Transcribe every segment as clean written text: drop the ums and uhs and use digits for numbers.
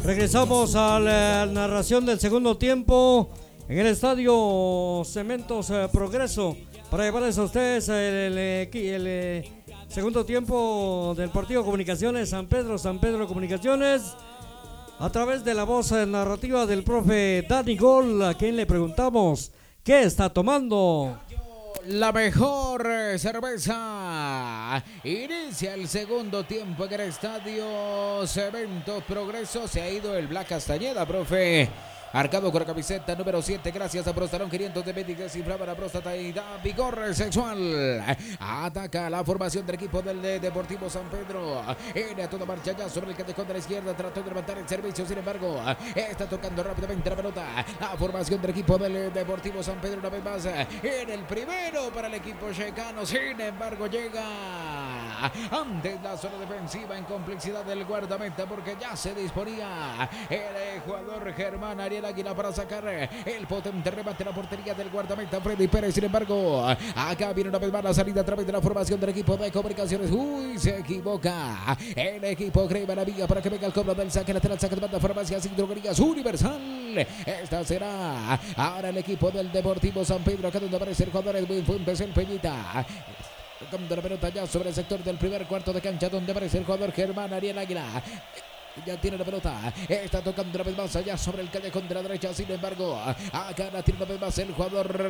Regresamos a la narración del segundo tiempo en el estadio Cementos Progreso para llevarles a ustedes el segundo tiempo del partido Comunicaciones San Pedro Comunicaciones, a través de la voz narrativa del profe Dani Gol, a quien le preguntamos qué está tomando. La mejor cerveza. Inicia el segundo tiempo en el estadio Cementos Progreso. Se ha ido el Black Castañeda, profe. Arcado con la camiseta número 7, gracias a Prostalón 500 de Médica, desinflama la próstata y da vigor sexual. Ataca la formación del equipo del Deportivo San Pedro. En a toda marcha ya sobre el callejón de la izquierda, trató de levantar el servicio, sin embargo, está tocando rápidamente la pelota. La formación del equipo del Deportivo San Pedro una vez más. En el primero para el equipo checano, sin embargo, llega antes la zona defensiva en complejidad del guardameta, porque ya se disponía el jugador Germán Ariel Águila para sacar el potente remate a la portería del guardameta Freddy Pérez. Sin embargo, acá viene una vez más la salida a través de la formación del equipo de Comunicaciones. Uy, se equivoca el equipo Crema la vía para que venga el cobro del saque lateral, saque de banda, Farmacias y Droguerías Universal. Esta será ahora el equipo del Deportivo San Pedro, acá donde aparece el jugador Edwin Fuentes, el Peñita. Tocando la pelota ya sobre el sector del primer cuarto de cancha, donde aparece el jugador Germán Ariel Águila. Ya tiene la pelota, está tocando una vez más allá sobre el callejón de la derecha. Sin embargo, acá la tiene una vez más el jugador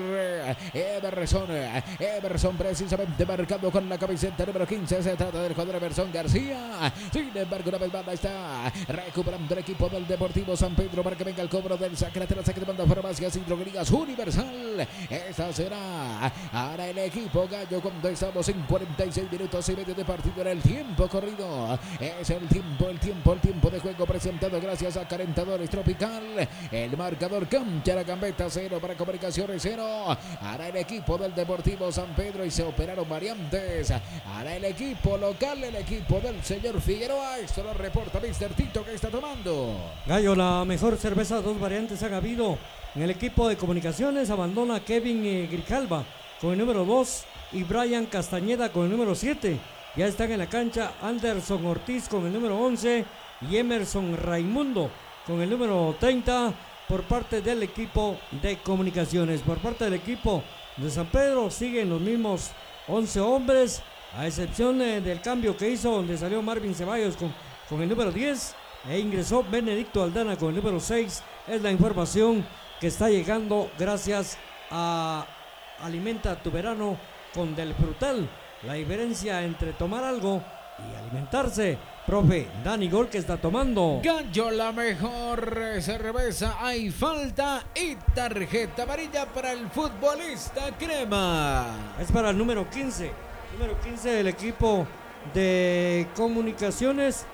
Everson precisamente marcando con la camiseta número 15. Se trata del jugador Everson García. Sin embargo, una vez más está recuperando el equipo del Deportivo San Pedro para que venga el cobro del saque lateral, saque de banda, Farmacias y Droguerías Universal. Esta será ahora el equipo gallo cuando estamos en 46 minutos y medio de partido en el tiempo corrido. Es el tiempo de juego presentado gracias a Calentadores Tropical. El marcador cancha la gambeta 0 para Comunicaciones 0. Ahora el equipo del Deportivo San Pedro y se operaron variantes. Ahora el equipo local, el equipo del señor Figueroa. Esto lo reporta Mr. Tito, que está tomando. Gallo, la mejor cerveza, 2 variantes han habido. En el equipo de Comunicaciones abandona Kevin Grijalva con el número 2 y Brian Castañeda con el número 7. Ya están en la cancha Anderson Ortiz con el número 11 y Emerson Raimundo con el número 30 por parte del equipo de Comunicaciones. Por parte del equipo de San Pedro siguen los mismos 11 hombres, a excepción del cambio que hizo, donde salió Marvin Ceballos con el número 10 e ingresó Benedicto Aldana con el número 6. Es la información que está llegando gracias a Alimenta tu Verano con Del Frutal. La diferencia entre tomar algo y alimentarse. Profe Dani Gol, que está tomando. Gallo, la mejor cerveza. Hay falta y tarjeta amarilla para el futbolista Crema. Es para el número 15. Número 15 del equipo de Comunicaciones.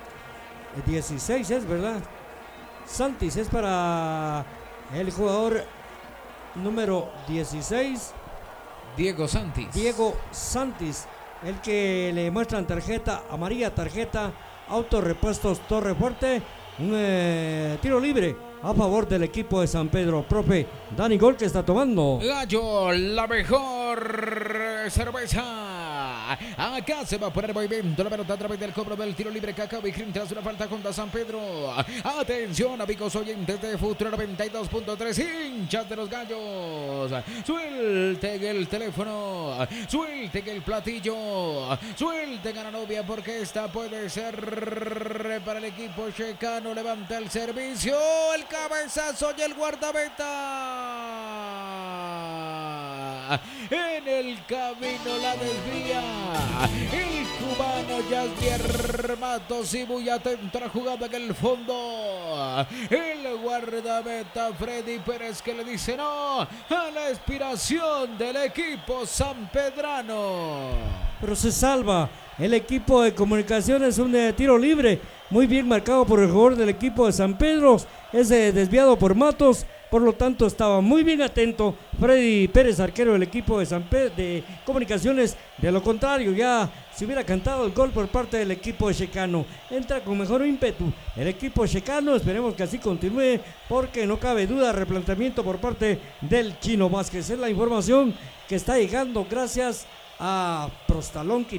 16 es, ¿verdad? Santis es para el jugador número 16. Diego Santis. El que le muestran tarjeta amarilla, tarjeta Autorepuestos Torre Fuerte. Un tiro libre a favor del equipo de San Pedro. Profe Dani Gol, que está tomando. Gallo, la mejor cerveza. Acá se va a poner movimiento la pelota a través del cobro del tiro libre. Cacao y Crim tras una falta contra San Pedro. Atención, amigos oyentes de Futuro 92.3, hinchas de los gallos. Suelten el teléfono, suelten el platillo, suelten a la novia, porque esta puede ser para el equipo checano. Levanta el servicio, el cabezazo y el guardameta. En el camino la desvía el cubano Yasmier Matos, y muy atento a la jugada en el fondo. El guardameta Freddy Pérez, que le dice no a la inspiración del equipo sanpedrano. Pero se salva el equipo de Comunicaciones, un tiro libre muy bien marcado por el jugador del equipo de San Pedro. Es desviado por Matos. Por lo tanto, estaba muy bien atento Freddy Pérez, arquero del equipo de San Pedro de Comunicaciones. De lo contrario, ya se hubiera cantado el gol por parte del equipo de checano. Entra con mejor ímpetu el equipo checano. Esperemos que así continúe, porque no cabe duda, replanteamiento por parte del Chino Vázquez. Es la información que está llegando gracias a Prostalón